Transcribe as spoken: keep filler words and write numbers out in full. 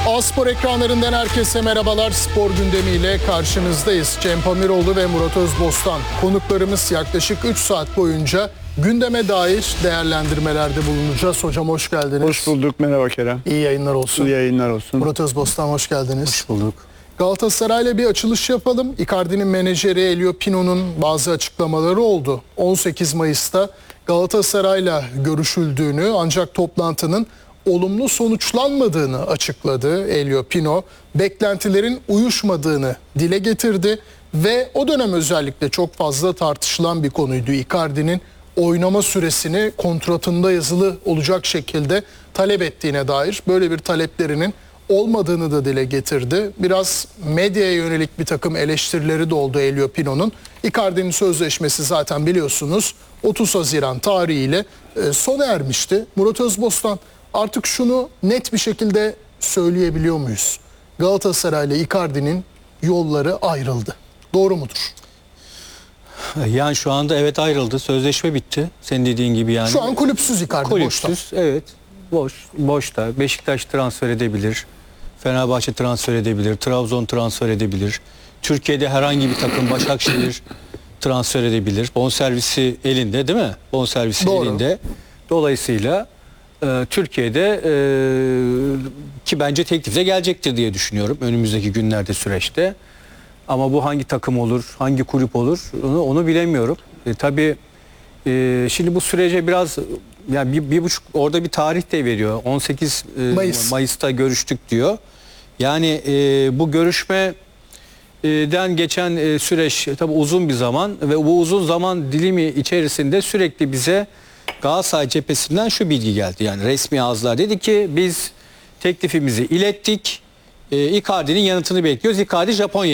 A-Spor ekranlarından herkese merhabalar. Spor gündemiyle karşınızdayız. Cem Pamiroğlu ve Murat Özbostan. Konuklarımız yaklaşık üç saat boyunca gündeme dair değerlendirmelerde bulunacağız. Hocam hoş geldiniz. Hoş bulduk. Merhaba Kerem. İyi yayınlar olsun. İyi yayınlar olsun. Murat Özbostan hoş geldiniz. Hoş bulduk. Galatasaray'la bir açılış yapalım. Icardi'nin menajeri Elio Pino'nun bazı açıklamaları oldu. on sekiz Mayıs'ta Galatasaray'la görüşüldüğünü ancak toplantının olumlu sonuçlanmadığını açıkladı Elio Pino. Beklentilerin uyuşmadığını dile getirdi ve o dönem özellikle çok fazla tartışılan bir konuydu. Icardi'nin oynama süresini kontratında yazılı olacak şekilde talep ettiğine dair, böyle bir taleplerinin olmadığını da dile getirdi. Biraz medyaya yönelik bir takım eleştirileri de oldu Elio Pino'nun. Icardi'nin sözleşmesi zaten biliyorsunuz otuz Haziran tarihiyle sona ermişti. Murat Özbostan, artık şunu net bir şekilde söyleyebiliyor muyuz? Galatasaray ile Icardi'nin yolları ayrıldı. Doğru mudur? Yani şu anda evet ayrıldı. Sözleşme bitti. Senin dediğin gibi yani. Şu an kulüpsüz Icardi, kulüpsüz, boşta. evet. Boş, boşta. Beşiktaş transfer edebilir. Fenerbahçe transfer edebilir. Trabzon transfer edebilir. Türkiye'de herhangi bir takım, Başakşehir transfer edebilir. Bonservisi elinde değil mi? Bonservisi Doğru. elinde. Dolayısıyla e, Türkiye'de e, ki bence teklifle gelecektir diye düşünüyorum önümüzdeki günlerde, süreçte. Ama bu hangi takım olur, hangi kulüp olur onu, onu bilemiyorum. E, tabii e, şimdi bu sürece biraz, yani bir, bir buçuk orada bir tarih de veriyor. on sekiz e, Mayıs. Mayıs'ta görüştük diyor. Yani e, bu görüşmeden geçen e, süreç tabii uzun bir zaman ve bu uzun zaman dilimi içerisinde sürekli bize Galatasaray cephesinden şu bilgi geldi. Yani resmi ağızlar dedi ki biz teklifimizi ilettik. E, Icardi'nin yanıtını bekliyoruz. Icardi Japonya